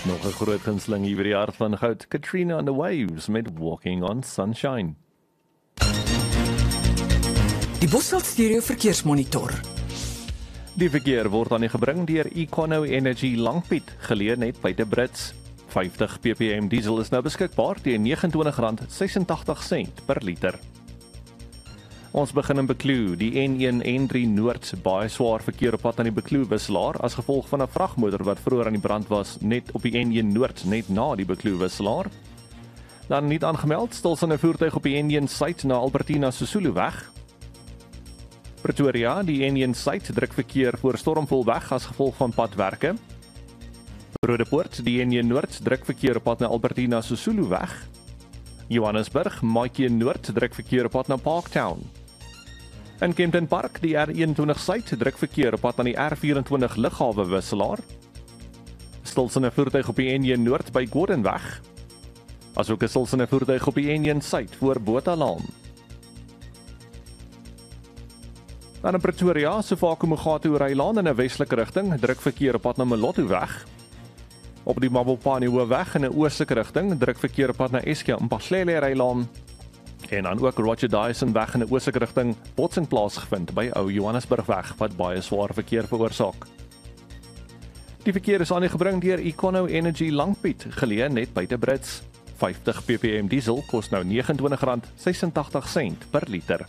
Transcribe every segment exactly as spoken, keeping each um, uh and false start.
Nog 'n groot gunsteling hier by die hart van goud, Katrina and the Waves met Walking on Sunshine. Die Bosveld Stereo Verkeersmonitor. Die verkeer word aan die gebring deur Econo Energy Langpiet, geleë net by die Brits. vyftig ppm diesel is nou beskikbaar teen R negenentwintig komma ses agt per liter. Ons begin in Bekloo, die N een N drie Noord, baie swaar verkeer op pad aan die Bekloo wisselaar as gevolg van 'n vragmotor wat vroeër aan die brand was net op die N een Noord, net na die Bekloo wisselaar. Dan nie aangemeld, stilstaande voertuig op die N een Suid na Albertina Sisulu weg. Pretoria, die N een Suid druk verkeer voor Stormvol weg as gevolg van padwerke. Rodepoort, die N een Noord druk verkeer op pad na Albertina Sisulu weg. Johannesburg, Maatjie Noord druk verkeer op pad na Parktown. In Kempton Park, die R eenentwintig Suid druk verkeer op pad na die R vyf-en-twintig lughawe wisselaar. Stilstaande voertuig op die N een Noord by Gordonweg. Asook 'n stilstaande voertuig op die N een Suid voor Bothalaan. Dan in Pretoria, Sefako-Mogatu Rylaan in 'n westelike rigting, druk verkeer op pad na Moloto weg. Op die Mabopane Hoofweg in 'n oostelike rigting, druk verkeer op pad na Eskia Mpahlele Rylaan. En dan ook Roger Dyson weg in 'n oostelike rigting, botsing plaasgevind by Ou Johannesburg weg wat baie swaar verkeer veroorsaak. Die verkeer is aan die gebring deur Econo Energy Langpiet, geleë net buite Brits. vyftig ppm diesel kos nou R negenentwintig komma ses agt per liter.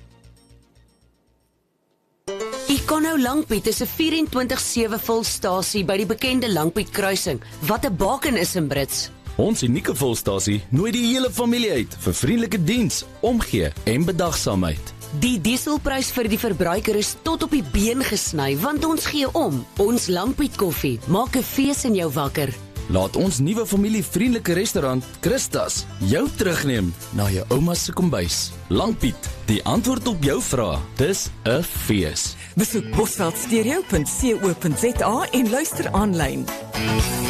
Econo Langpiet is 'n vyf-en-twintig sewe volstasie by die bekende Langpiet kruising, wat 'n baken is in Brits. Ons unieke volstasie nooi die hele familie uit vir vriendelike diens, omgee en bedagsaamheid. Die dieselprys vir die verbruiker is tot op die been gesny, want ons gee om. Ons Langpiet koffie maak 'n fees in jou wakker. Laat ons nuwe familievriendelike restaurant, Christas, jou terugneem na jou ouma se kombuis. Langpiet, die antwoord op jou vrae. Dis 'n fees. Besoek bosveldstereo punt co punt za en luister aanlyn.